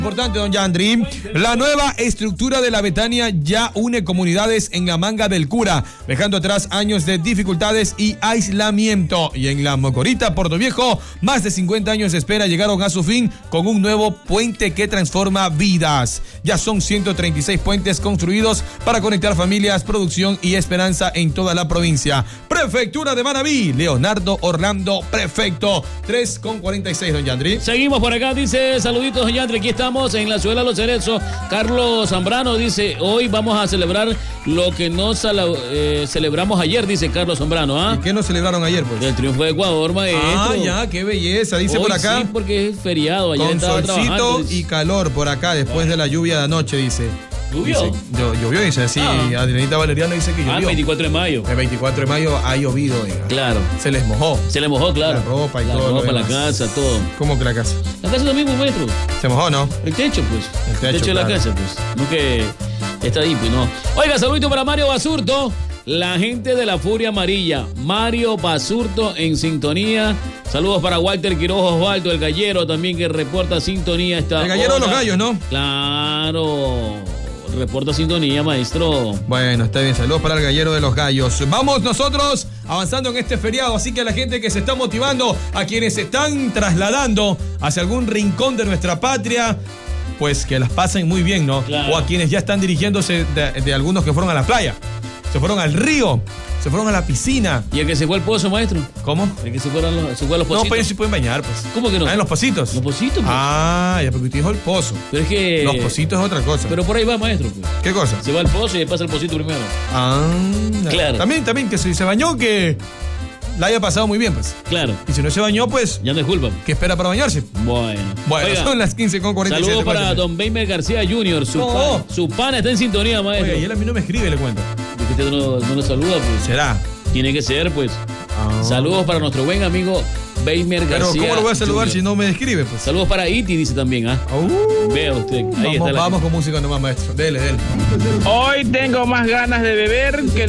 Importante, don Yandri. La nueva estructura de la Betania ya une comunidades en la Manga del Cura, dejando atrás años de dificultades y aislamiento. Y en la Mocorita, Puerto Viejo, más de 50 años de espera llegaron a su fin con un nuevo puente que transforma vidas. Ya son 136 puentes construidos para conectar familias, producción y esperanza en toda la provincia. Prefectura de Manabí, Leonardo Orlando, prefecto. 3:46, don Yandri. Seguimos por acá, dice, saluditos, don Yandri, aquí estamos en la ciudad de Los Cerezos. Carlos Zambrano dice, hoy vamos a celebrar lo que no celebramos ayer, dice Carlos Zambrano. ¿Ah? ¿Y qué no celebraron ayer, pues? El triunfo de Ecuador, maestro. Ah, ya, qué belleza, dice hoy por acá. Sí, porque es feriado, ayer con estaba solcito y calor por acá, después de la lluvia de anoche, dice. ¿Llovió? Llovió, dice, sí, Adrianita Valeriano dice que llovió. El 24 de mayo. El 24 de mayo ha llovido, oiga. Claro. Se les mojó. Se les mojó, claro. La ropa y la todo. La ropa, la casa, todo. ¿Cómo que la casa? La casa lo mismo, maestro. Se mojó, ¿no? El techo, pues. El techo de la casa, pues. No que está ahí, pues, no. Oiga, saludito para Mario Basurto. La gente de la Furia Amarilla. Mario Basurto en sintonía. Saludos para Walter Quiroz Osvaldo, el gallero también que reporta sintonía. El gallero de los gallos, ¿no? Claro. Reporta sintonía, maestro. Bueno, está bien. Saludos para el gallero de los gallos. Vamos nosotros avanzando en este feriado. Así que a la gente que se está motivando, a quienes se están trasladando hacia algún rincón de nuestra patria, pues que las pasen muy bien, ¿no? Claro. O a quienes ya están dirigiéndose de algunos que fueron a la playa, se fueron al río, se fueron a la piscina. ¿Y el que se fue al pozo, maestro? ¿Cómo? El que se fue a los pocitos. No, pues ellos sí pueden bañar, pues. ¿Cómo que no? Ah, en los pocitos. ¿Los pocitos? Pues? Ah, ya, porque usted dijo el pozo. Pero es que... Los pocitos es otra cosa. Pero por ahí va, maestro, pues. ¿Qué cosa? Se va al pozo y pasa el pocito primero. Ah, claro. También que si se bañó, que la haya pasado muy bien, pues. Claro. Y si no se bañó, pues... Ya no es culpa. ¿Qué espera para bañarse? Bueno, oiga, son las 15:47. Saludos para don Weimer García Jr. Su pana está en sintonía, maestro. Oiga, y él a mí no me escribe, le cuento. ¿De que usted no lo saluda, pues? ¿Será? Tiene que ser, pues. Saludos para nuestro buen amigo Weimer García. Pero ¿cómo lo voy a saludar Jr. si no me describe, pues? Saludos para Iti, dice también, ¿ah? Vea usted. Ahí vamos con música nomás, maestro. Dele. Hoy tengo más ganas de beber que